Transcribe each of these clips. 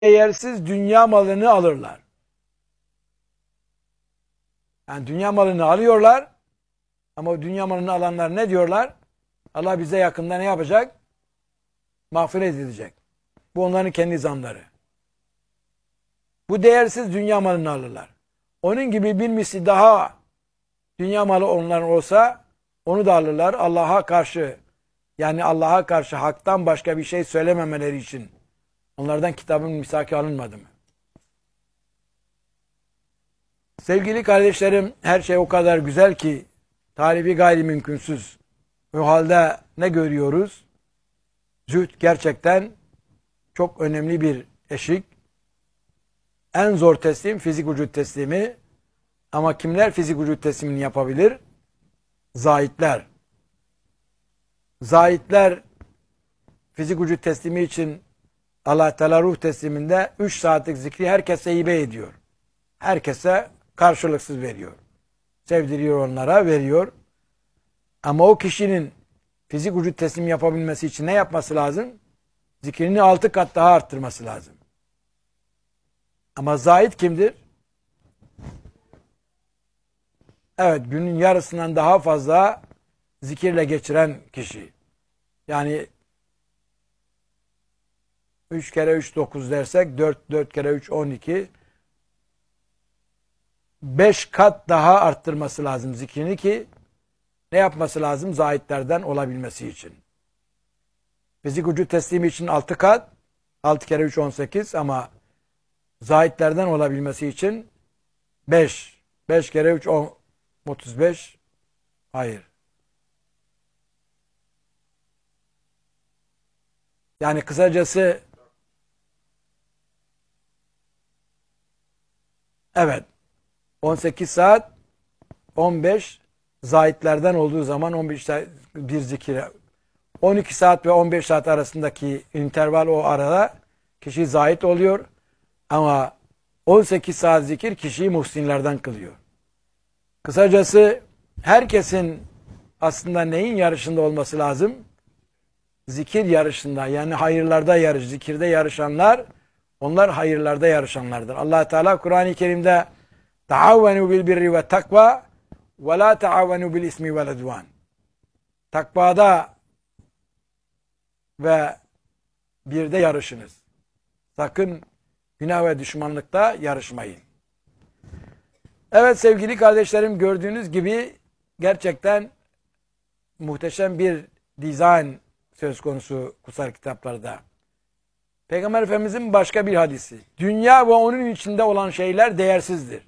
değersiz dünya malını alırlar. Yani dünya malını alıyorlar ama o dünya malını alanlar ne diyorlar? Allah bize yakında ne yapacak? Mağfiret edecek. Bu onların kendi zamları. Bu değersiz dünya malını alırlar. Onun gibi bir misli daha dünya malı onların olsa onu da alırlar. Allah'a karşı, yani Allah'a karşı haktan başka bir şey söylememeleri için. Onlardan kitabın misaki alınmadı mı? Sevgili kardeşlerim, her şey o kadar güzel ki tarifi gayrimümkünsüz. O halde ne görüyoruz? Zühd gerçekten çok önemli bir eşik. En zor teslim fizik vücut teslimi. Ama kimler fizik vücut teslimini yapabilir? Zahitler. Zahitler fizik vücut teslimi için Allah Teala ruh tesliminde 3 saatlik zikri herkese hibe ediyor. Herkese karşılıksız veriyor. Sevdiriyor onlara, veriyor. Ama o kişinin fizik vücut teslimi yapabilmesi için ne yapması lazım? Zikrini 6 kat daha arttırması lazım. Ama zahid kimdir? Evet, günün yarısından daha fazla zikirle geçiren kişi. Yani 3 kere 3 9 dersek 4 kere 3 12, 5 kat daha arttırması lazım zikrini ki ne yapması lazım? Zahitlerden olabilmesi için. Fizik vücut teslimi için 6 kat, 6 kere 3 18 ama zahitlerden olabilmesi için 5. 5 kere 3 10, 35. Hayır. Yani kısacası evet 18 saat 15 zahitlerden olduğu zaman 15 saat bir zikir. 12 saat ve 15 saat arasındaki interval o arada kişi zahit oluyor. Ama 18 saat zikir kişiyi muhsinlerden kılıyor. Kısacası herkesin aslında neyin yarışında olması lazım? Zikir yarışında, yani hayırlarda yarış, zikirde yarışanlar, onlar hayırlarda yarışanlardır. Allah Teala Kur'an-ı Kerim'de "Taavvenu bil birri ve takva ve la taavvenu bil ismi vel udvan." Takvada ve birde yarışınız. Sakın günah ve düşmanlıkta yarışmayın. Evet sevgili kardeşlerim, gördüğünüz gibi gerçekten muhteşem bir dizayn söz konusu kutsal kitaplarda. Peygamber Efendimizin başka bir hadisi. Dünya ve onun içinde olan şeyler değersizdir.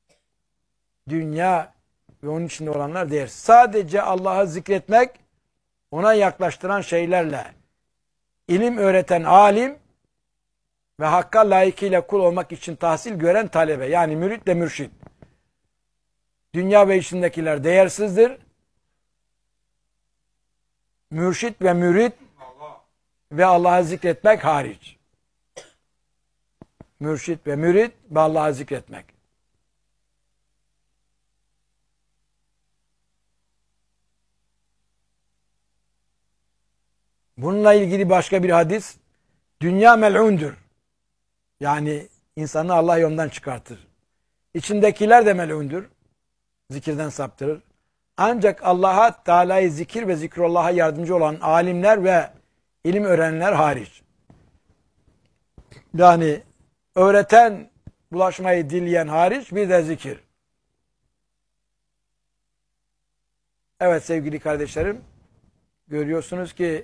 Dünya ve onun içinde olanlar değersiz. Sadece Allah'ı zikretmek, ona yaklaştıran şeylerle ilim öğreten alim ve hakka layıkıyla kul olmak için tahsil gören talebe, yani mürit ve mürşid. Dünya ve içindekiler değersizdir. Mürşid ve mürit ve Allah'ı zikretmek hariç. Mürşid ve mürit ve Allah'ı zikretmek. Bununla ilgili başka bir hadis. Dünya mel'undur. Yani insanı Allah yolundan çıkartır. İçindekiler de mel'undur. Zikirden saptırır. Ancak Allah'a Teala'yı zikir ve zikrullah'a yardımcı olan alimler ve ilim öğrenenler hariç. Yani öğreten, bulaşmayı dileyen hariç, bir de zikir. Evet sevgili kardeşlerim, görüyorsunuz ki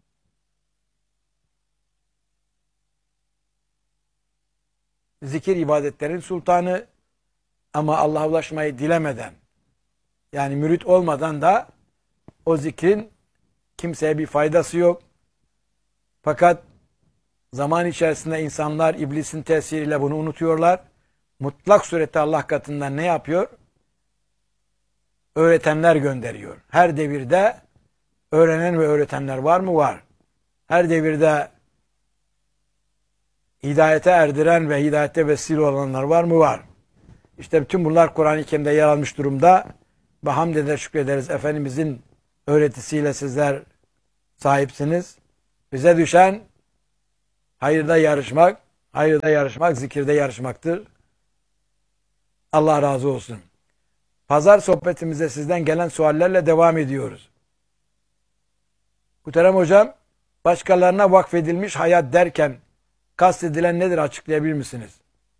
zikir ibadetlerin sultanı, ama Allah'a ulaşmayı dilemeden, yani mürit olmadan da o zikrin kimseye bir faydası yok. Fakat zaman içerisinde insanlar iblisin tesiriyle bunu unutuyorlar. Mutlak surette Allah katından ne yapıyor? Öğretenler gönderiyor. Her devirde öğrenen ve öğretenler var mı? Var. Her devirde hidayete erdiren ve hidayete vesile olanlar var mı? Var. İşte bütün bunlar Kur'an-ı Kerim'de yer almış durumda. Ve hamd eder, şükrederiz. Efendimizin öğretisiyle sizler sahipsiniz. Bize düşen hayırda yarışmak, Hayırda yarışmak, zikirde yarışmaktır. Allah razı olsun. Pazar sohbetimize sizden gelen suallerle devam ediyoruz. Muhterem hocam, başkalarına vakfedilmiş hayat derken kastedilen nedir, açıklayabilir misiniz?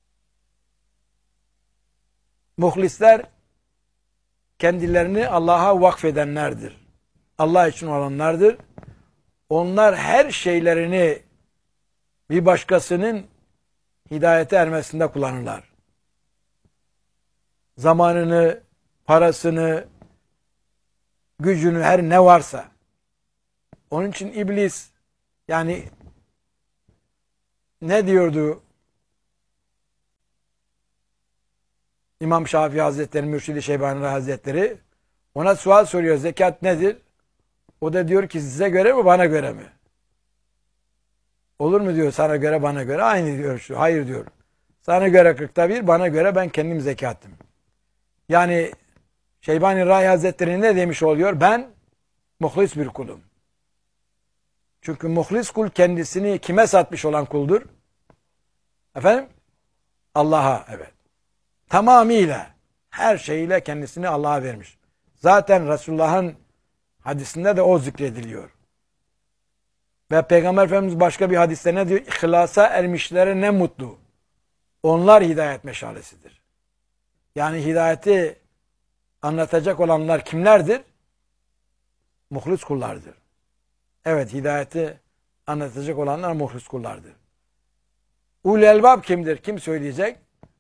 Muhlisler kendilerini Allah'a vakfedenlerdir. Allah için olanlardır. Onlar her şeylerini bir başkasının hidayete ermesinde kullanırlar. Zamanını, parasını, gücünü, her ne varsa. Onun için iblis, yani ne diyordu İmam Şafii Hazretleri, Mürşid-i Şeybani Hazretleri? Ona sual soruyor, zekat nedir? O da diyor ki size göre mi, bana göre mi? Olur mu diyor, sana göre, bana göre aynı diyor şu. Hayır diyor. Sana göre 40'ta 1, bana göre ben kendim zekatım. Yani Şeybani Rahi Hazretleri ne demiş oluyor? Ben muhlis bir kulum. Çünkü muhlis kul kendisini kime satmış olan kuldur? Efendim? Allah'a, evet. Tamamıyla, her şeyiyle kendisini Allah'a vermiş. Zaten Resulullah'ın hadisinde de o zikrediliyor. Ve Peygamber Efendimiz başka bir hadiste ne diyor? İhlasa ermişlere ne mutlu. Onlar hidayet meşalesidir. Yani hidayeti anlatacak olanlar kimlerdir? Muhlis kullardır. Evet, hidayeti anlatacak olanlar muhlis kullardır. Ulul elbab kimdir? Kim söyleyecek?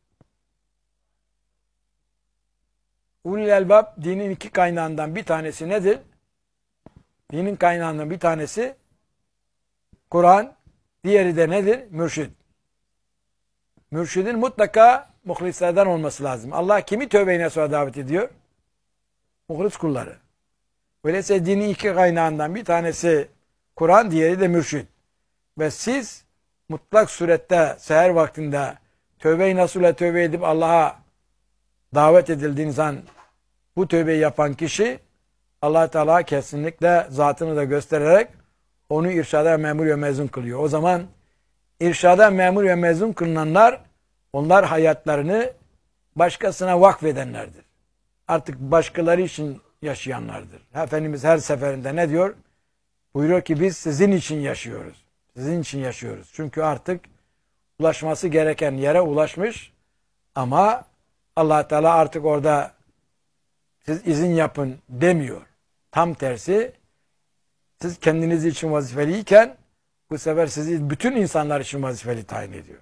Ulul elbab dinin iki kaynağından bir tanesi nedir? Dinin kaynağından bir tanesi Kur'an, diğeri de nedir? Mürşid. Mürşidin mutlaka muhlislerden olması lazım. Allah kimi tövbe-i nasuha davet ediyor? Muhlis kulları. Öyleyse dinin iki kaynağından bir tanesi Kur'an, diğeri de mürşid. Ve siz mutlak surette seher vaktinde tövbe-i nasuhla tövbe edip Allah'a davet edildiğiniz an bu tövbeyi yapan kişi Allah Teala kesinlikle zatını da göstererek onu irşada memur ve mezun kılıyor. O zaman irşada memur ve mezun kılınanlar, onlar hayatlarını başkasına vakfedenlerdir. Artık başkaları için yaşayanlardır. Efendimiz her seferinde ne diyor? Buyuruyor ki biz sizin için yaşıyoruz. Sizin için yaşıyoruz. Çünkü artık ulaşması gereken yere ulaşmış ama Allah Teala artık orada siz izin yapın demiyor. Tam tersi, siz kendiniz için vazifeliyken bu sefer sizi bütün insanlar için vazifeli tayin ediyor.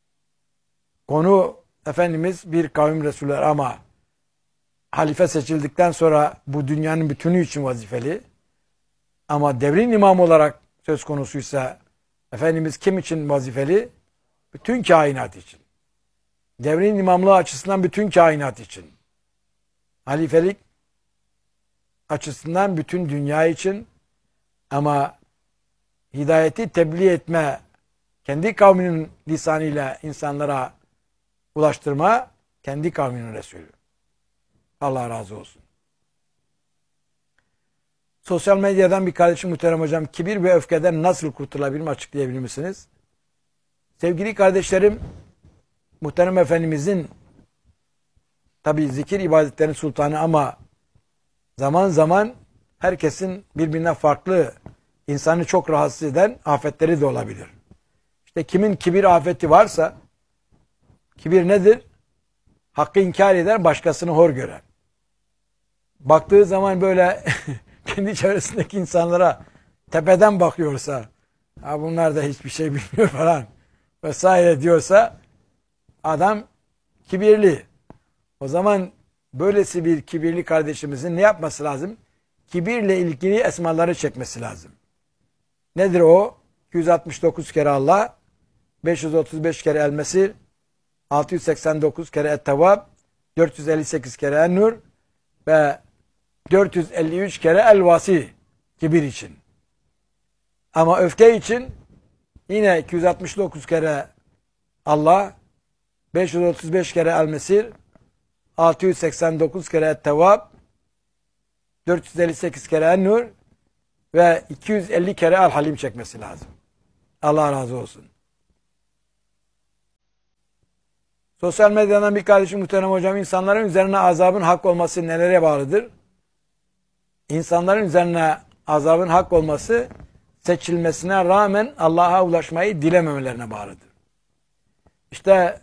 Konu Efendimiz bir kavim Resuller ama halife seçildikten sonra bu dünyanın bütünü için vazifeli. Ama devrin imamı olarak söz konusuysa Efendimiz kim için vazifeli? Bütün kainat için. Devrin imamlığı açısından bütün kainat için. Halifelik açısından bütün dünya için. Ama hidayeti tebliğ etme, kendi kavminin lisanıyla insanlara ulaştırma, kendi kavminin Resulü. Allah razı olsun. Sosyal medyadan bir kardeşim, muhterem hocam, kibir ve öfkeden nasıl kurtulabilirim, açıklayabilir misiniz? Sevgili kardeşlerim, muhterem Efendimizin tabi zikir ibadetlerinin sultanı ama zaman zaman herkesin birbirine farklı, insanı çok rahatsız eden afetleri de olabilir. İşte kimin kibir afeti varsa, kibir nedir? Hakkı inkar eder, başkasını hor görer. Baktığı zaman böyle kendi çevresindeki insanlara tepeden bakıyorsa, ha bunlar da hiçbir şey bilmiyor falan vesaire diyorsa, adam kibirli. O zaman böylesi bir kibirli kardeşimizin ne yapması lazım? Kibirle ilgili esmaları çekmesi lazım. Nedir o? 269 kere Allah, 535 kere El-Mesir, 689 kere Et-Tevvab, 458 kere En-Nur ve 453 kere El-Vasi, kibir için. Ama öfke için yine 269 kere Allah, 535 kere El-Mesir, 689 kere Et-Tevvab, 458 kere En-Nur ve 250 kere El-Halim çekmesi lazım. Allah razı olsun. Sosyal medyadan bir kardeşim muhterem hocam, insanların üzerine azabın hak olması nelere bağlıdır? İnsanların üzerine azabın hak olması seçilmesine rağmen Allah'a ulaşmayı dilememelerine bağlıdır. İşte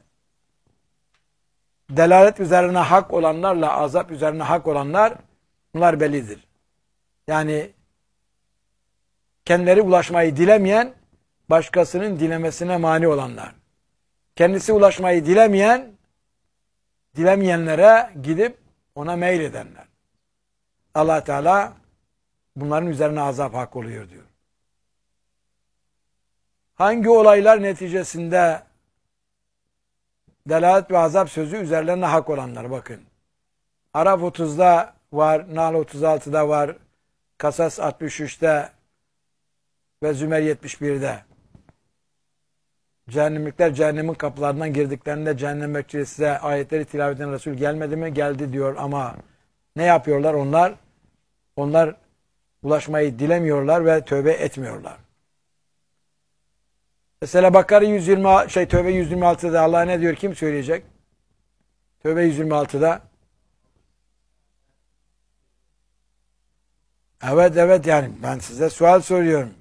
delalet üzerine hak olanlarla azap üzerine hak olanlar bunlar bellidir. Yani kendileri ulaşmayı dilemeyen, başkasının dilemesine mani olanlar. Kendisi ulaşmayı dilemeyenlere gidip ona meyledenler. Allah Teala bunların üzerine azap hak oluyor diyor. Hangi olaylar neticesinde delalet ve azap sözü üzerlerine hak olanlar, bakın. Araf 30'da var, Nahl 36'da var, Kasas 63'te ve Zümer 71'de. Cehennemlikler cehennemin kapılarından girdiklerinde cehennem bekçisi size ayetleri tilavet eden Resul gelmedi mi? Geldi diyor ama ne yapıyorlar onlar? Onlar ulaşmayı dilemiyorlar ve tövbe etmiyorlar. Mesela Bakara Tövbe 126'da Allah ne diyor? Kim söyleyecek? Tövbe 126'da. Evet yani ben size sual soruyorum.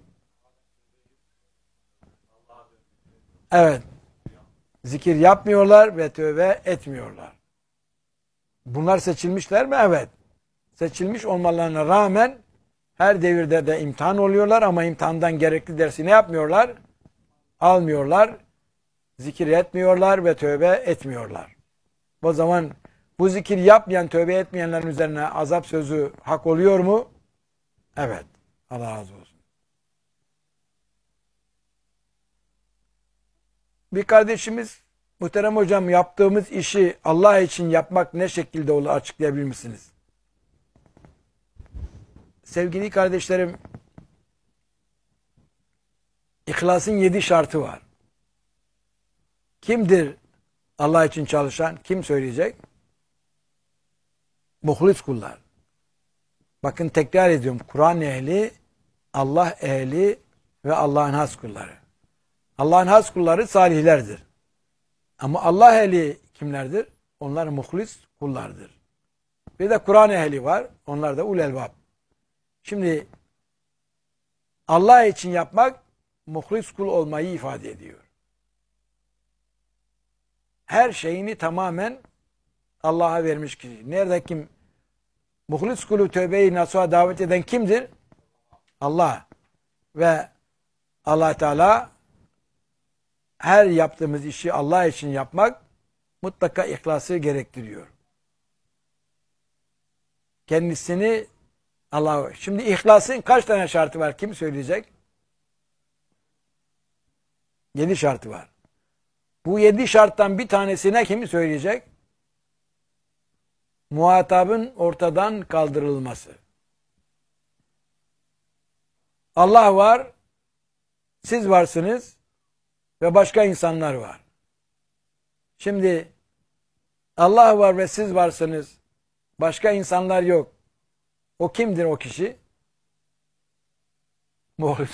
Evet. Zikir yapmıyorlar ve tövbe etmiyorlar. Bunlar seçilmişler mi? Evet. Seçilmiş olmalarına rağmen her devirde de imtihan oluyorlar ama imtihandan gerekli dersi ne yapmıyorlar? Almıyorlar. Zikir etmiyorlar ve tövbe etmiyorlar. O zaman bu zikir yapmayan, tövbe etmeyenlerin üzerine azap sözü hak oluyor mu? Evet. Allah razı olsun. Bir kardeşimiz, muhterem hocam, yaptığımız işi Allah için yapmak ne şekilde olur açıklayabilir misiniz? Sevgili kardeşlerim, İhlasın 7 şartı var. Kimdir Allah için çalışan? Kim söyleyecek? Muhlis kullar. Bakın tekrar ediyorum. Kur'an ehli, Allah ehli ve Allah'ın has kulları. Allah'ın has kulları salihlerdir. Ama Allah ehli kimlerdir? Onlar muhlis kullardır. Bir de Kur'an ehli var. Onlar da ulul elbab. Şimdi Allah için yapmak muhlis kul olmayı ifade ediyor. Her şeyini tamamen Allah'a vermiş kişi. Nerede kim? Muhlis kulu tövbe-i nasuha davet eden kimdir? Allah. Ve Allah Teala her yaptığımız işi Allah için yapmak mutlaka ihlası gerektiriyor. Kendisini Allah'a. Şimdi ihlasın kaç tane şartı var? Kim söyleyecek? 7 şartı var. Bu 7 şarttan bir tanesine kim söyleyecek? Muhatabın ortadan kaldırılması. Allah var, siz varsınız ve başka insanlar var. Şimdi Allah var ve siz varsınız, başka insanlar yok. O kimdir o kişi? Muhlis.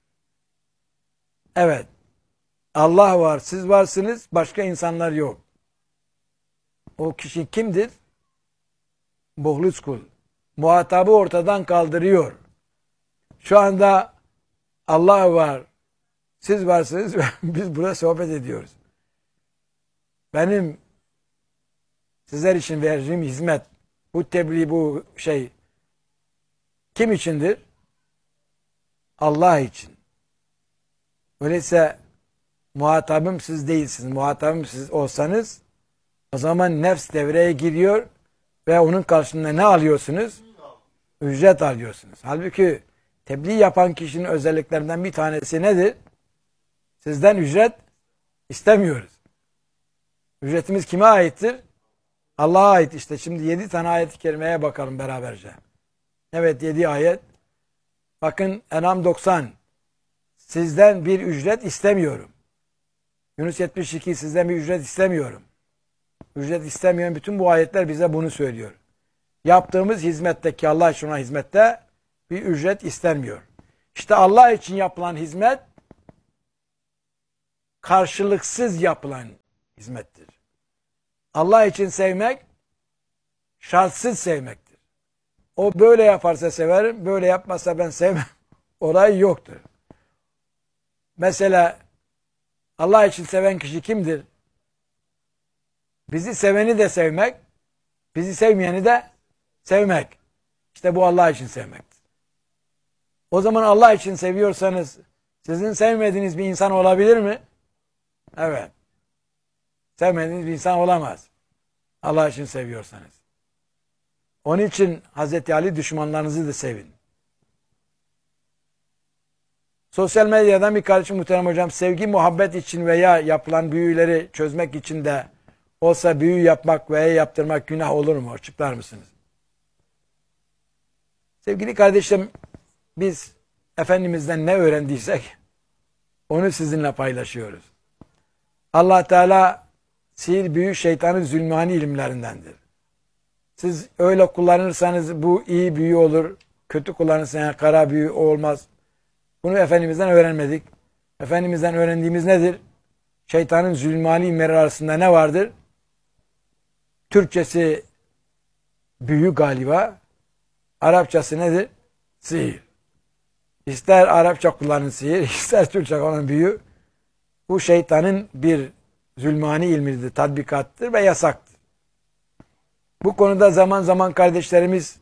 Evet. Allah var, siz varsınız, başka insanlar yok. O kişi kimdir? Muhlis kul. Muhatabı ortadan kaldırıyor. Şu anda Allah var, siz varsınız ve biz burada sohbet ediyoruz. Benim sizler için verdiğim hizmet, bu tebliğ, bu şey kim içindir? Allah için. Öyleyse muhatabım siz değilsiniz. Muhatabım siz olsanız o zaman nefs devreye giriyor ve onun karşılığında ne alıyorsunuz? Ücret alıyorsunuz. Halbuki tebliğ yapan kişinin özelliklerinden bir tanesi nedir? Sizden ücret istemiyoruz. Ücretimiz kime aittir? Allah'a ait. İşte şimdi 7 tane ayet-i kerimeye bakalım beraberce. Evet, 7 ayet. Bakın En'am 90. Sizden bir ücret istemiyorum. Yunus 72. Sizden bir ücret istemiyorum. Ücret istemeyen bütün bu ayetler bize bunu söylüyor. Yaptığımız hizmetteki Allah için olan hizmette bir ücret istenmiyor. İşte Allah için yapılan hizmet karşılıksız yapılan hizmettir. Allah için sevmek şartsız sevmektir. O böyle yaparsa severim, böyle yapmazsa ben sevmem. Olay yoktur. Mesela Allah için seven kişi kimdir? Bizi seveni de sevmek, bizi sevmeyeni de sevmek. İşte bu Allah için sevmektir. O zaman Allah için seviyorsanız sizin sevmediğiniz bir insan olabilir mi? Evet. Sevmediğiniz bir insan olamaz. Allah için seviyorsanız. Onun için Hazreti Ali düşmanlarınızı da sevin. Sosyal medyadan bir kardeşim muhterem hocam, sevgi muhabbet için veya yapılan büyüleri çözmek için de olsa büyü yapmak veya yaptırmak günah olur mu? Açıklar mısınız? Sevgili kardeşim, biz Efendimiz'den ne öğrendiysek onu sizinle paylaşıyoruz. Allah Teala sihir, büyü, şeytanın zulmani ilimlerindendir. Siz öyle kullanırsanız bu iyi büyü olur, kötü kullanırsanız kara büyü olmaz. Bunu Efendimiz'den öğrenmedik. Efendimiz'den öğrendiğimiz nedir? Şeytanın zulmani ilimleri arasında ne vardır? Türkçesi büyü galiba. Arapçası nedir? Sihir. İster Arapça kullanın sihir, ister Türkçe kullanın büyü. Bu şeytanın bir zulmani ilmidir, tatbikattır ve yasaktır. Bu konuda zaman zaman kardeşlerimiz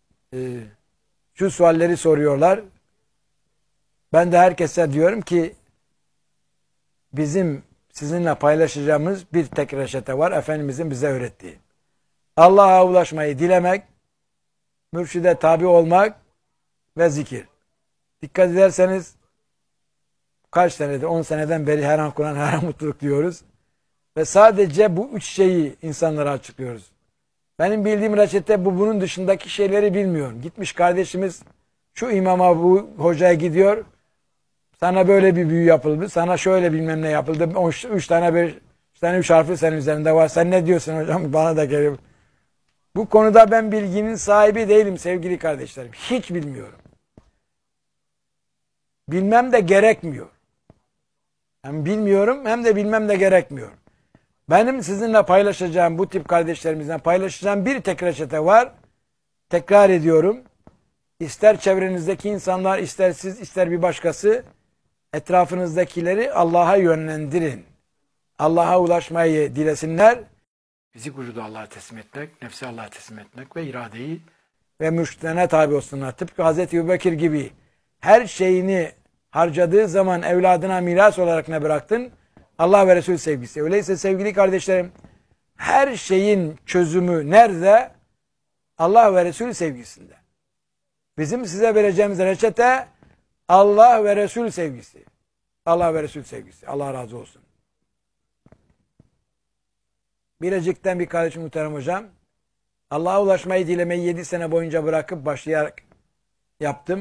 şu sualleri soruyorlar. Ben de herkese diyorum ki bizim sizinle paylaşacağımız bir tek reçete var. Efendimizin bize öğrettiği. Allah'a ulaşmayı dilemek, mürşide tabi olmak ve zikir. Dikkat ederseniz kaç senedir, 10 seneden beri her an Kur'an, her an mutluluk diyoruz. Ve sadece bu 3 şeyi insanlara açıklıyoruz. Benim bildiğim reçete bu, bunun dışındaki şeyleri bilmiyorum. Gitmiş kardeşimiz şu imama, bu hocaya gidiyor. Sana böyle bir büyü yapıldı, sana şöyle bilmem ne yapıldı. 3 tane 3 harfi senin üzerinde var. Sen ne diyorsun hocam? Bana da geliyor. Bu konuda ben bilginin sahibi değilim sevgili kardeşlerim. Hiç bilmiyorum. Bilmem de gerekmiyor. Hem bilmiyorum hem de bilmem de gerekmiyor. Benim sizinle paylaşacağım, bu tip kardeşlerimizle paylaşacağım bir tek reçete var. Tekrar ediyorum. İster çevrenizdeki insanlar, ister siz, ister bir başkası, etrafınızdakileri Allah'a yönlendirin. Allah'a ulaşmayı dilesinler. Fizik vücudu Allah'a teslim etmek, nefsi Allah'a teslim etmek ve iradeyi ve mürşidine tabi olsunlar. Tıpkı Hazreti Ebubekir gibi her şeyini harcadığı zaman evladına miras olarak ne bıraktın? Allah ve Resul sevgisi. Öyleyse sevgili kardeşlerim, her şeyin çözümü nerede? Allah ve Resul sevgisinde. Bizim size vereceğimiz reçete Allah ve Resul sevgisi. Allah ve Resul sevgisi. Allah razı olsun. Birecik'ten bir kardeşim muhterem hocam, Allah'a ulaşmayı dilemeyi 7 sene boyunca bırakıp başlayarak yaptım.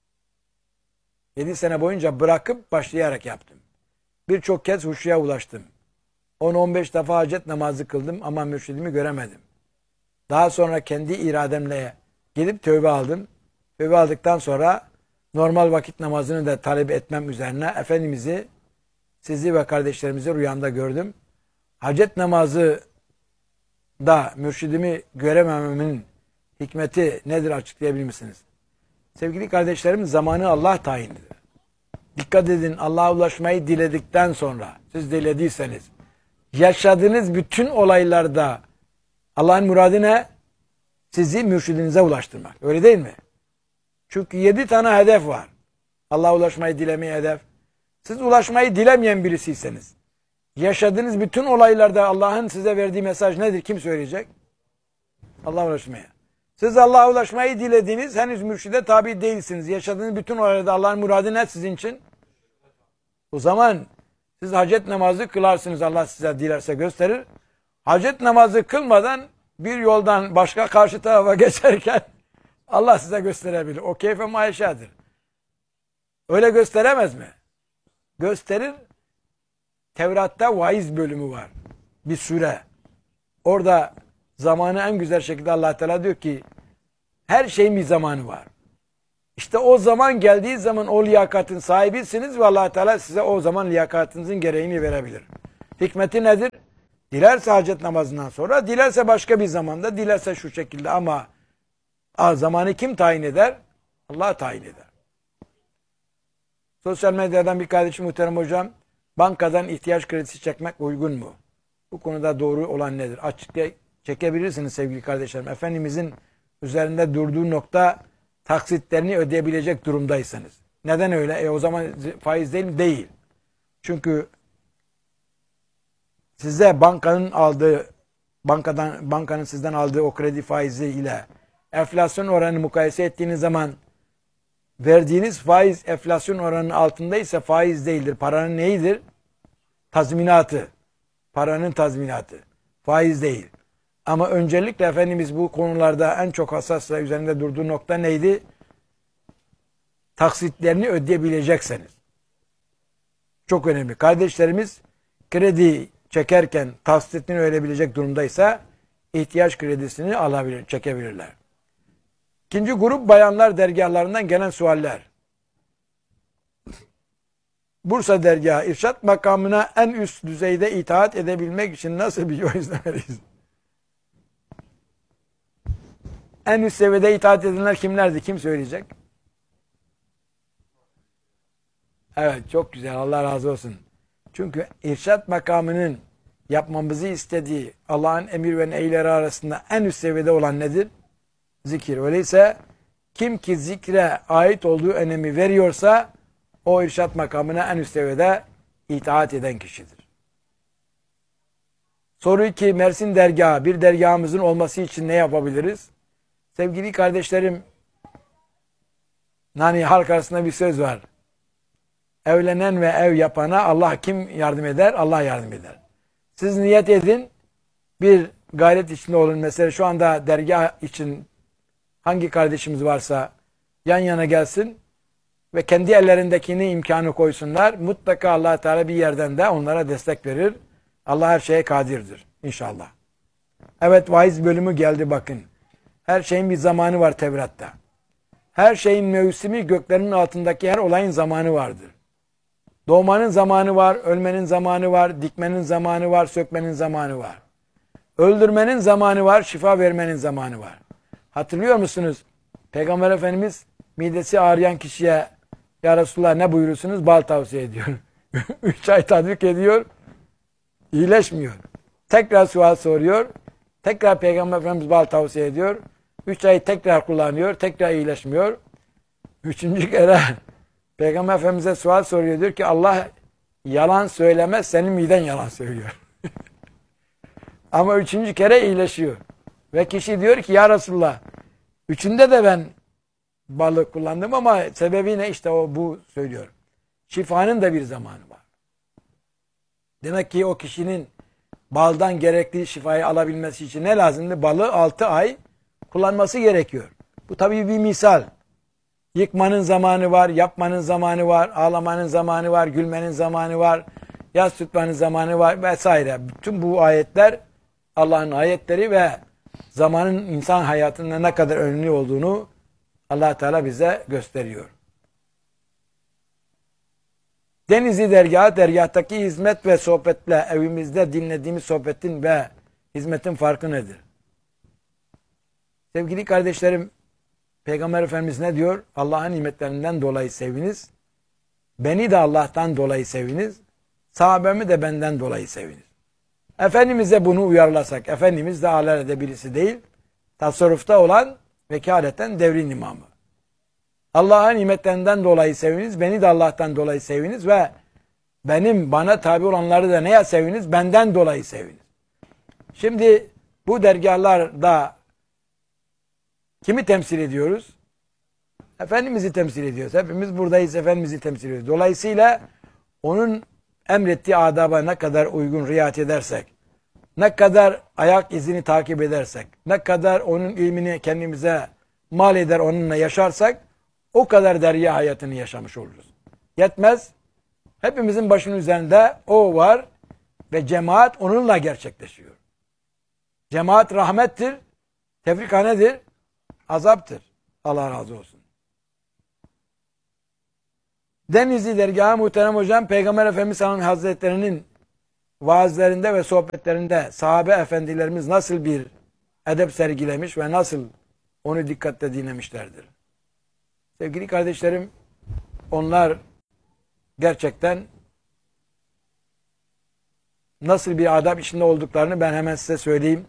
7 sene boyunca bırakıp başlayarak yaptım. Birçok kez huşuya ulaştım. 10-15 defa hacet namazı kıldım ama mürşidimi göremedim. Daha sonra kendi irademle gidip tövbe aldım. Tövbe aldıktan sonra normal vakit namazını da talep etmem üzerine Efendimiz'i, sizi ve kardeşlerimizi rüyamda gördüm. Hacet namazı da mürşidimi göremememin hikmeti nedir açıklayabilir misiniz? Sevgili kardeşlerim, zamanı Allah tayinidir. Dikkat edin, Allah'a ulaşmayı diledikten sonra, siz dilediyseniz, yaşadığınız bütün olaylarda Allah'ın muradı ne? Sizi mürşidinize ulaştırmak. Öyle değil mi? Çünkü 7 tane hedef var. Allah'a ulaşmayı dilemeyi hedef. Siz ulaşmayı dilemeyen birisiyseniz, yaşadığınız bütün olaylarda Allah'ın size verdiği mesaj nedir? Kim söyleyecek? Allah'a ulaşmaya. Siz Allah'a ulaşmayı dilediğiniz, henüz mürşide tabi değilsiniz. Yaşadığınız bütün olaylarda Allah'ın muradı ne sizin için? O zaman siz hacet namazı kılarsınız, Allah size dilerse gösterir. Hacet namazı kılmadan bir yoldan başka karşı tarafa geçerken Allah size gösterebilir. O keyfe maişadır. Öyle gösteremez mi? Gösterir. Tevrat'ta vaiz bölümü var. Bir sure. Orada zamanı en güzel şekilde Allah Teala diyor ki her şeyin bir zamanı var. İşte o zaman geldiği zaman o liyakatın sahibisiniz ve Allah Teala size o zaman liyakatınızın gereğini verebilir. Hikmeti nedir? Dilerse hacet namazından sonra, dilerse başka bir zamanda, dilerse şu şekilde ama zamanı kim tayin eder? Allah tayin eder. Sosyal medyadan bir kardeşim muhterem hocam, bankadan ihtiyaç kredisi çekmek uygun mu? Bu konuda doğru olan nedir? Açıkça çekebilirsiniz sevgili kardeşlerim. Efendimizin üzerinde durduğu nokta taksitlerini ödeyebilecek durumdaysanız. Neden öyle? O zaman faiz değil mi? Değil. Çünkü size bankanın sizden aldığı o kredi faizi ile enflasyon oranını mukayese ettiğiniz zaman verdiğiniz faiz enflasyon oranının altındaysa faiz değildir. Paranın neyidir? Tazminatı. Paranın tazminatı. Faiz değil. Ama öncelikle Efendimiz bu konularda en çok hassas ve üzerinde durduğu nokta neydi? Taksitlerini ödeyebilecekseniz. Çok önemli. Kardeşlerimiz kredi çekerken taksitini ödeyebilecek durumdaysa ihtiyaç kredisini çekebilirler. İkinci grup bayanlar dergahlarından gelen sualler. Bursa dergahı irşat makamına en üst düzeyde itaat edebilmek için nasıl bir yol izlemeliyiz? En üst seviyede itaat edenler kimlerdi? Kim söyleyecek? Evet, çok güzel. Allah razı olsun. Çünkü irşat makamının yapmamızı istediği Allah'ın emir ve nehirleri arasında en üst seviyede olan nedir? Zikir. Öyleyse kim ki zikre ait olduğu önemi veriyorsa o irşat makamına en üst seviyede itaat eden kişidir. Soru 2. Mersin dergahı. Bir dergahımızın olması için ne yapabiliriz? Sevgili kardeşlerim, hani halk arasında bir söz var. Evlenen ve ev yapana Allah kim yardım eder? Allah yardım eder. Siz niyet edin, bir gayret içinde olun. Mesela şu anda dergah için hangi kardeşimiz varsa yan yana gelsin ve kendi ellerindekini imkanı koysunlar. Mutlaka Allah Teala bir yerden de onlara destek verir. Allah her şeye kadirdir inşallah. Evet, vaiz bölümü geldi bakın. Her şeyin bir zamanı var Tevrat'ta. Her şeyin mevsimi, göklerin altındaki her olayın zamanı vardır. Doğmanın zamanı var, ölmenin zamanı var, dikmenin zamanı var, sökmenin zamanı var. Öldürmenin zamanı var, şifa vermenin zamanı var. Hatırlıyor musunuz? Peygamber Efendimiz midesi ağrıyan kişiye ya Resulullah ne buyurursunuz? Bal tavsiye ediyor. 3 ay tadvik ediyor, iyileşmiyor. Tekrar sual soruyor. Tekrar Peygamber Efendimiz bal tavsiye ediyor. 3 ay tekrar kullanıyor. Tekrar iyileşmiyor. 3. kere Peygamber Efendimiz'e sual soruyor. Diyor ki Allah yalan söylemez. Senin miden yalan söylüyor. Ama 3. kere iyileşiyor. Ve kişi diyor ki ya Resulullah 3'ünde de ben balı kullandım ama sebebi ne? İşte bu söylüyor. Şifanın da bir zamanı var. Demek ki o kişinin baldan gerekli şifayı alabilmesi için ne lazımdı? Balı 6 ay kullanması gerekiyor. Bu tabii bir misal. Yıkmanın zamanı var, yapmanın zamanı var, ağlamanın zamanı var, gülmenin zamanı var, yas tutmanın zamanı var vesaire. Bütün bu ayetler Allah'ın ayetleri ve zamanın insan hayatında ne kadar önemli olduğunu Allah Teala bize gösteriyor. Denizli dergahı, dergahtaki hizmet ve sohbetle evimizde dinlediğimiz sohbetin ve hizmetin farkı nedir? Sevgili kardeşlerim, Peygamber Efendimiz ne diyor? Allah'ın nimetlerinden dolayı seviniz. Beni de Allah'tan dolayı seviniz. Sahabemi de benden dolayı seviniz. Efendimiz'e bunu uyarlasak, Efendimiz de alelade birisi değil, tasarrufta olan vekaleten devrin imamı. Allah'ın nimetlerinden dolayı seviniz, beni de Allah'tan dolayı seviniz ve bana tabi olanları da neye seviniz? Benden dolayı seviniz. Şimdi bu dergahlarda kimi temsil ediyoruz? Efendimiz'i temsil ediyoruz. Hepimiz buradayız, Efendimiz'i temsil ediyoruz. Dolayısıyla onun emrettiği adaba ne kadar uygun riayet edersek, ne kadar ayak izini takip edersek, ne kadar onun ilmini kendimize mal eder, onunla yaşarsak, o kadar derya hayatını yaşamış oluruz. Yetmez. Hepimizin başının üzerinde o var ve cemaat onunla gerçekleşiyor. Cemaat rahmettir, tefrika nedir? Azaptır. Allah razı olsun. Denizli dergahı muhterem hocam, Peygamber Efendimiz Hazretleri'nin vaazlarında ve sohbetlerinde sahabe efendilerimiz nasıl bir edep sergilemiş ve nasıl onu dikkatle dinlemişlerdir. Sevgili kardeşlerim, onlar gerçekten nasıl bir adab içinde olduklarını ben hemen size söyleyeyim.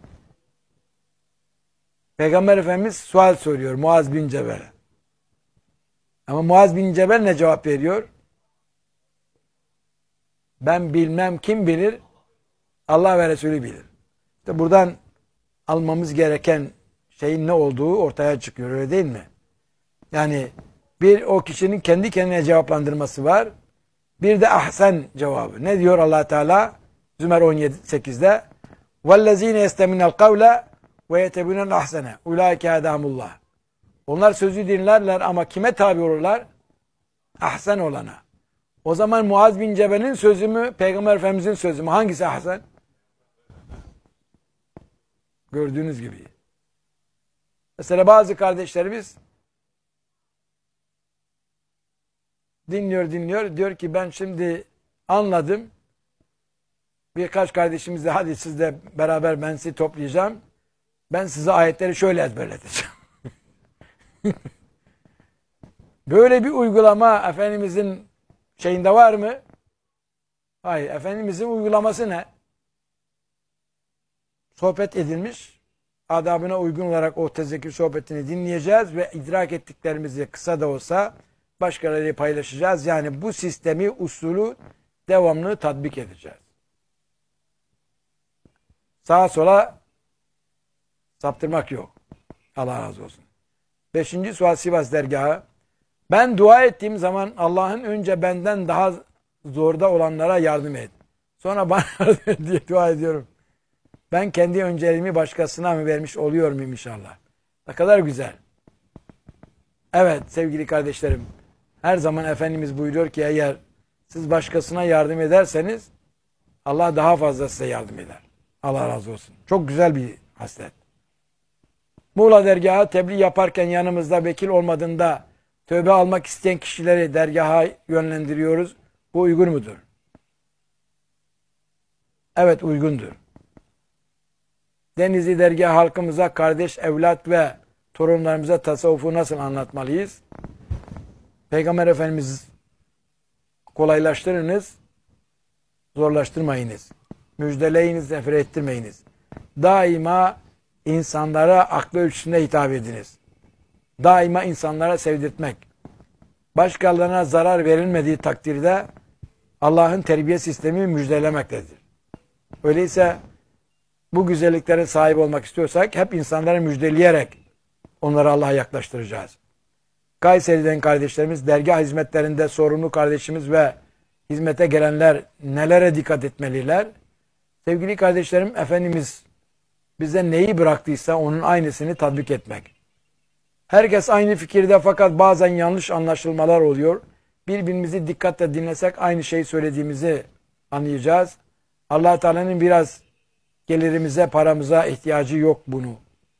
Peygamber Efendimiz sual soruyor Muaz bin Cebel'e. Ama Muaz bin Cebel ne cevap veriyor? Ben bilmem, kim bilir? Allah ve Resulü bilir. İşte buradan almamız gereken şeyin ne olduğu ortaya çıkıyor, öyle değil mi? Yani bir o kişinin kendi kendine cevaplandırması var. Bir de ahsen cevabı. Ne diyor Allah Teala? Zümer 17:8'de وَالَّذ۪ينَ يَسْتَمِنَ الْقَوْلَ وَيَتَبُنَ الْاَحْسَنَ اُولَٰئِكَ هَدَامُ. Onlar sözü dinlerler ama kime tabi olurlar? Ahsen olana. O zaman Muaz bin Cebel'in sözü mü, Peygamber Efendimiz'in sözü mü? Hangisi ahsen? Gördüğünüz gibi. Mesela bazı kardeşlerimiz dinliyor, diyor ki ben şimdi anladım. Birkaç kardeşimiz de hadi siz de beraber ben sizi toplayacağım. Ben size ayetleri şöyle ezberleteceğim. Böyle bir uygulama Efendimizin şeyinde var mı? Hayır. Efendimizin uygulaması ne? Sohbet edilmiş. Adabına uygun olarak o tezekkür sohbetini dinleyeceğiz ve idrak ettiklerimizi kısa da olsa başkalarıyla paylaşacağız. Yani bu sistemi, usulü devamlı tatbik edeceğiz. Sağa sola saptırmak yok. Allah razı olsun. 5. Suat Sivas dergahı. Ben dua ettiğim zaman Allah'ın önce benden daha zorda olanlara yardım et. Sonra bana yardım et diye dua ediyorum. Ben kendi önceliğimi başkasına mı vermiş oluyor muyum inşallah? Ne kadar güzel. Evet sevgili kardeşlerim. Her zaman Efendimiz buyuruyor ki eğer siz başkasına yardım ederseniz Allah daha fazla size yardım eder. Allah razı olsun. Çok güzel bir haslet. Muğla dergahı tebliğ yaparken yanımızda vekil olmadığında tövbe almak isteyen kişileri dergaha yönlendiriyoruz. Bu uygun mudur? Evet uygundur. Denizli dergah halkımıza kardeş, evlat ve torunlarımıza tasavvufu nasıl anlatmalıyız? Peygamber Efendimiz kolaylaştırınız, zorlaştırmayınız. Müjdeleyiniz, nefret ettirmeyiniz. Daima insanlara aklı ölçüsünde hitap ediniz. Daima insanlara sevdirtmek. Başkalarına zarar verilmediği takdirde Allah'ın terbiye sistemi müjdelemektedir. Öyleyse bu güzelliklere sahip olmak istiyorsak hep insanları müjdeleyerek onları Allah'a yaklaştıracağız. Kayseri'den kardeşlerimiz, dergah hizmetlerinde sorumlu kardeşimiz ve hizmete gelenler nelere dikkat etmeliler? Sevgili kardeşlerim, Efendimiz bize neyi bıraktıysa onun aynısını tatbik etmek. Herkes aynı fikirde fakat bazen yanlış anlaşılmalar oluyor. Birbirimizi dikkatle dinlesek aynı şeyi söylediğimizi anlayacağız. Allah Teala'nın biraz gelirimize, paramıza ihtiyacı yok bunu.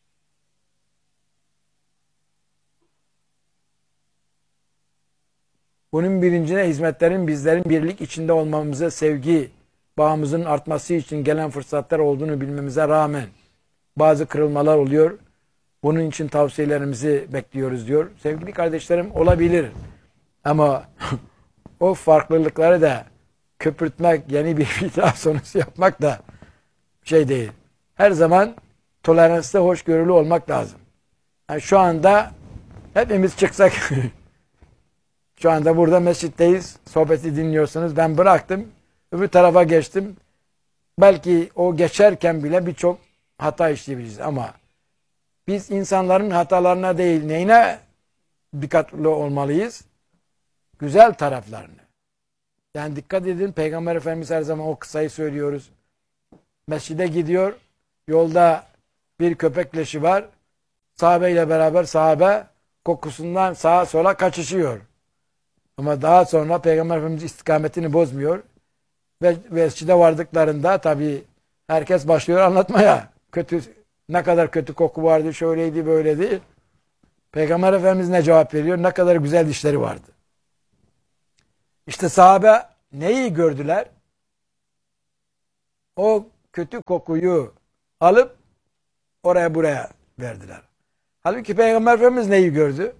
Bunun bilincine hizmetlerin bizlerin birlik içinde olmamıza, sevgi bağımızın artması için gelen fırsatlar olduğunu bilmemize rağmen bazı kırılmalar oluyor. Bunun için tavsiyelerimizi bekliyoruz diyor. Sevgili kardeşlerim olabilir. Ama o farklılıkları da köpürtmek, yeni bir bid'at sonrası yapmak da şey değil. Her zaman toleranslı, hoşgörülü olmak lazım. Yani şu anda hepimiz çıksak şu anda burada mescitteyiz. Sohbeti dinliyorsunuz. Ben bıraktım. Öbür tarafa geçtim. Belki o geçerken bile birçok hata işleyebiliriz ama biz insanların hatalarına değil neyine dikkatli olmalıyız? Güzel taraflarını. Yani dikkat edin Peygamber Efendimiz her zaman o kıssayı söylüyoruz. Mescide gidiyor. Yolda bir köpek leşi var. Sahabeyle beraber sahabe kokusundan sağa sola kaçışıyor. Ama daha sonra Peygamber Efendimiz istikametini bozmuyor. Ve mescide vardıklarında tabii herkes başlıyor anlatmaya. Ne kadar kötü koku vardı, şöyleydi, böyleydi. Peygamber Efendimiz ne cevap veriyor? Ne kadar güzel dişleri vardı. İşte sahabe neyi gördüler? o kötü kokuyu alıp oraya buraya verdiler. Halbuki Peygamber Efendimiz neyi gördü?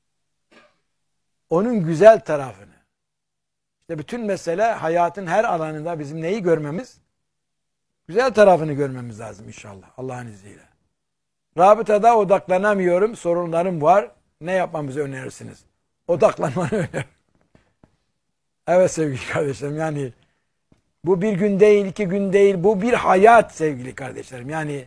Onun güzel tarafını. İşte bütün mesele hayatın her alanında bizim neyi görmemiz? Güzel tarafını görmemiz lazım inşallah Allah'ın izniyle. Rabıtada odaklanamıyorum, sorunlarım var. Ne yapmamızı önerirsiniz? Odaklanmanı öneririm. Evet sevgili kardeşlerim, yani bu bir gün değil, 2 gün değil, bu bir hayat sevgili kardeşlerim. Yani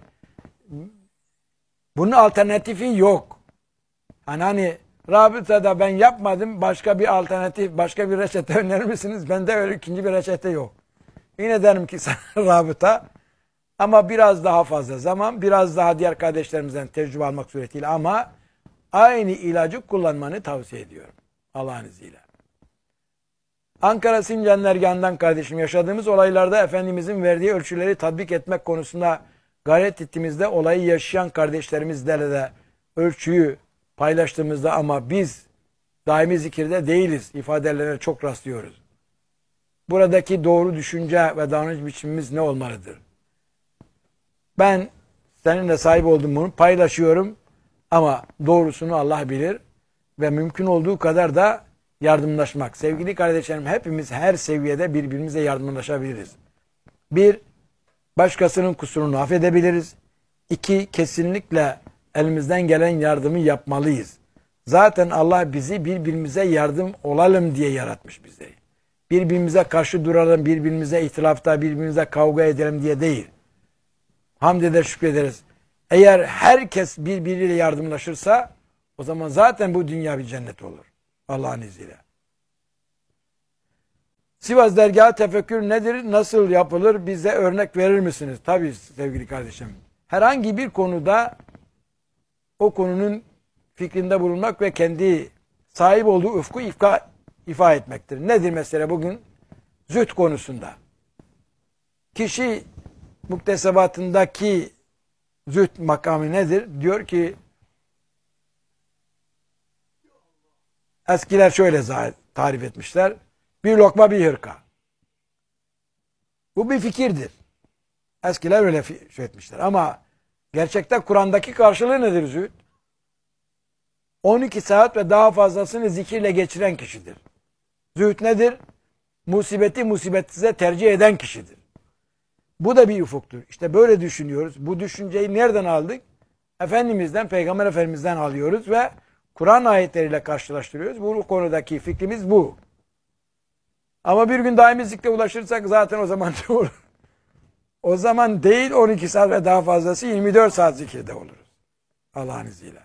bunun alternatifi yok. Hani rabıtada ben yapmadım, başka bir alternatif, başka bir reçete önerir misiniz? Bende öyle ikinci bir reçete yok. Yine derim ki sana rabıta, ama biraz daha fazla zaman, biraz daha diğer kardeşlerimizden tecrübe almak suretiyle, ama aynı ilacı kullanmanı tavsiye ediyorum Allah'ın izniyle. Ankara Sincan Dergahı'ndan kardeşim, yaşadığımız olaylarda Efendimizin verdiği ölçüleri tatbik etmek konusunda gayret ettiğimizde olayı yaşayan kardeşlerimizle de ölçüyü paylaştığımızda ama biz daimi zikirde değiliz ifadelerine çok rastlıyoruz. Buradaki doğru düşünce ve davranış biçimimiz ne olmalıdır? Ben seninle sahip olduğum bunu paylaşıyorum ama doğrusunu Allah bilir ve mümkün olduğu kadar da yardımlaşmak. Sevgili kardeşlerim, hepimiz her seviyede birbirimize yardımlaşabiliriz. 1. Başkasının kusurunu affedebiliriz. 2. Kesinlikle elimizden gelen yardımı yapmalıyız. Zaten Allah bizi birbirimize yardım olalım diye yaratmış bizi. Birbirimize karşı duralım, birbirimize ihtilafta, birbirimize kavga edelim diye değil. Hamd eder, şükrederiz. Eğer herkes birbiriyle yardımlaşırsa o zaman zaten bu dünya bir cennet olur. Allah'ın izniyle. Sivas Dergahı tefekkür nedir? Nasıl yapılır? Bize örnek verir misiniz? Tabii sevgili kardeşim. Herhangi bir konuda o konunun fikrinde bulunmak ve kendi sahip olduğu ufku ifa etmektir. Nedir mesela bugün? Zühd konusunda. Kişi muktesebatındaki zühd makamı nedir? Diyor ki eskiler şöyle tarif etmişler. Bir lokma bir hırka. Bu bir fikirdir. Eskiler öyle şey etmişler. Ama gerçekten Kur'an'daki karşılığı nedir zühd? 12 saat ve daha fazlasını zikirle geçiren kişidir. Zühd nedir? Musibeti musibetsize tercih eden kişidir. Bu da bir ufuktur. İşte böyle düşünüyoruz. Bu düşünceyi nereden aldık? Efendimiz'den, Peygamber Efendimiz'den alıyoruz ve Kur'an ayetleriyle karşılaştırıyoruz. Bu konudaki fikrimiz bu. Ama bir gün daimi zikre ulaşırsak zaten o zaman ne olur? O zaman değil 12 saat ve daha fazlası 24 saat zikirde oluruz. Allah'ın izniyle.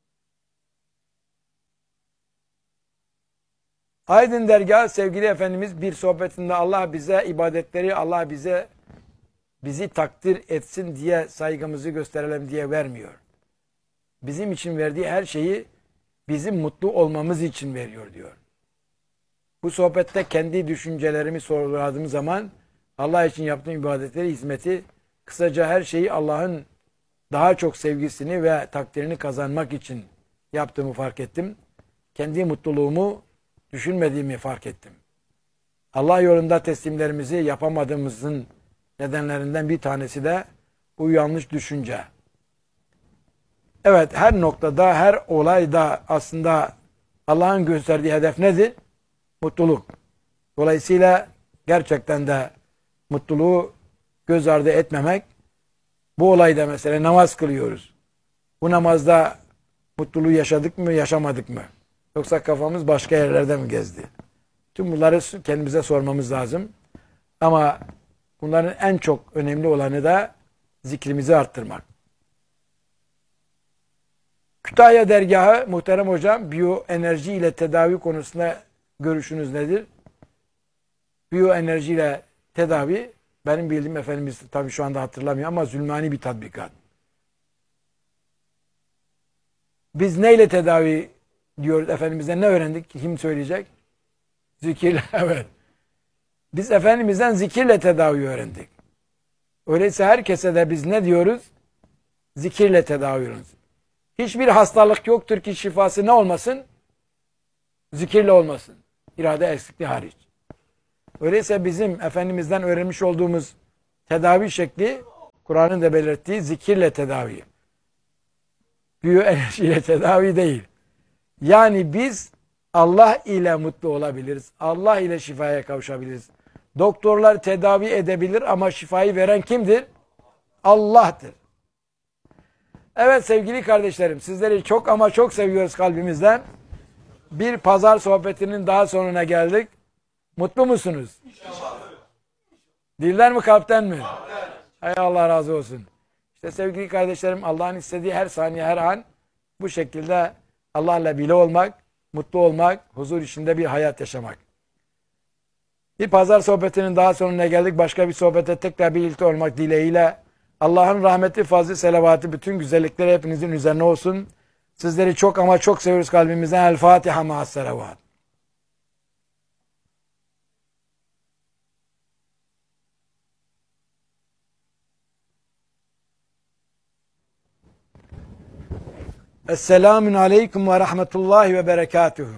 Aydın Dergahı sevgili Efendimiz bir sohbetinde Allah bize ibadetleri, Allah bizi takdir etsin diye saygımızı gösterelim diye vermiyor. Bizim için verdiği her şeyi bizim mutlu olmamız için veriyor diyor. Bu sohbette kendi düşüncelerimi sorguladığım zaman Allah için yaptığım ibadetleri, hizmeti, kısaca her şeyi Allah'ın daha çok sevgisini ve takdirini kazanmak için yaptığımı fark ettim. Kendi mutluluğumu düşünmediğimi fark ettim. Allah yolunda teslimlerimizi yapamadığımızın nedenlerinden bir tanesi de bu yanlış düşünce. Evet, her noktada, her olayda aslında Allah'ın gösterdiği hedef nedir? Mutluluk. Dolayısıyla gerçekten de mutluluğu göz ardı etmemek, bu olayda mesela namaz kılıyoruz. Bu namazda mutluluğu yaşadık mı, yaşamadık mı? Yoksa kafamız başka yerlerde mi gezdi? Tüm bunları kendimize sormamız lazım. Ama bunların en çok önemli olanı da zikrimizi arttırmak. Kütahya Dergahı, muhterem hocam, biyoenerji ile tedavi konusunda görüşünüz nedir? Biyoenerji ile tedavi, benim bildiğim Efendimiz tabii şu anda hatırlamıyor ama zulmani bir tatbikat. Biz neyle tedavi diyoruz Efendimiz'den, ne öğrendik? Kim söyleyecek? Zikirle, evet. Biz Efendimiz'den zikirle tedavi öğrendik. Öyleyse herkese de biz ne diyoruz? Zikirle tedavi ediyoruz. Hiçbir hastalık yoktur ki şifası ne olmasın? Zikirle olmasın. İrade eksikliği hariç. Öyleyse bizim Efendimiz'den öğrenmiş olduğumuz tedavi şekli Kur'an'ın da belirttiği zikirle tedavi. Büyü enerjiyle tedavi değil. Yani biz Allah ile mutlu olabiliriz. Allah ile şifaya kavuşabiliriz. Doktorlar tedavi edebilir ama şifayı veren kimdir? Allah'tır. Evet sevgili kardeşlerim, sizleri çok ama çok seviyoruz kalbimizden. Bir pazar sohbetinin daha sonuna geldik. Mutlu musunuz? Dilden mi kalpten mi? Hay Allah razı olsun. İşte sevgili kardeşlerim, Allah'ın istediği her saniye her an bu şekilde Allah'la birlikte olmak, mutlu olmak, huzur içinde bir hayat yaşamak. Bir pazar sohbetinin daha sonuna geldik. Başka bir sohbete tekrar birlikte olmak dileğiyle Allah'ın rahmeti, fazlı, selavatı, bütün güzellikleri hepinizin üzerine olsun. Sizleri çok ama çok seviyoruz kalbimizden. El Fatiha ma'as selavat. Esselamun aleyküm ve rahmetullahi ve berekatuhu.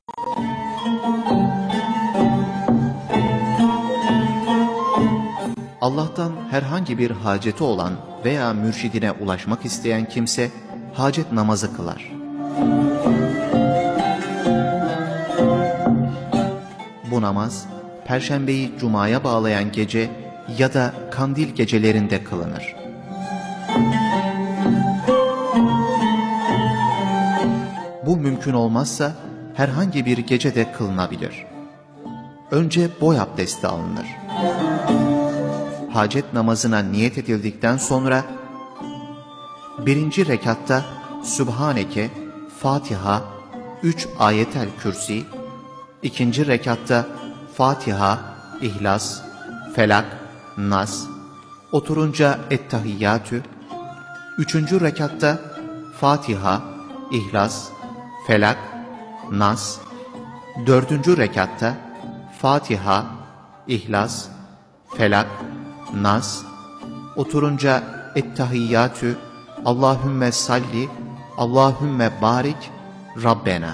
Allah'tan herhangi bir haceti olan veya mürşidine ulaşmak isteyen kimse hacet namazı kılar. Bu namaz, Perşembeyi Cuma'ya bağlayan gece ya da kandil gecelerinde kılınır. Bu mümkün olmazsa herhangi bir gecede kılınabilir. Önce boy abdesti alınır. Hacet namazına niyet edildikten sonra birinci rekatta Sübhaneke, Fatiha, 3 ayetel kürsi, ikinci rekatta Fatiha, İhlas, Felak, Nas, oturunca Ettehiyyatü, üçüncü rekatta Fatiha, İhlas, Felak, Nas, dördüncü rekatta Fatiha, İhlas, Felak, Nas, oturunca Ettehiyyatü, Allahümme salli, Allahümme barik, Rabbena.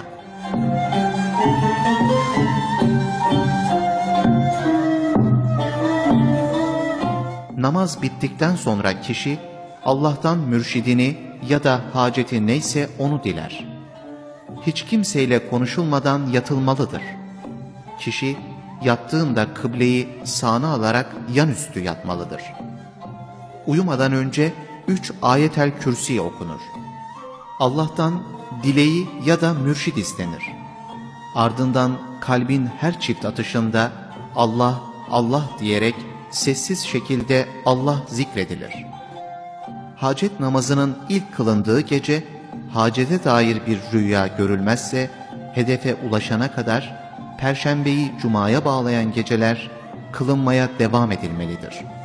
Namaz bittikten sonra kişi Allah'tan mürşidini ya da haceti neyse onu diler. Hiç kimseyle konuşulmadan yatılmalıdır. Kişi yattığında kıbleyi sağına alarak yanüstü yatmalıdır. Uyumadan önce 3 ayetel kürsi okunur. Allah'tan dileği ya da mürşid istenir. Ardından kalbin her çift atışında Allah, Allah diyerek sessiz şekilde Allah zikredilir. Hacet namazının ilk kılındığı gece, hacete dair bir rüya görülmezse, hedefe ulaşana kadar Perşembeyi Cuma'ya bağlayan geceler kılınmaya devam edilmelidir.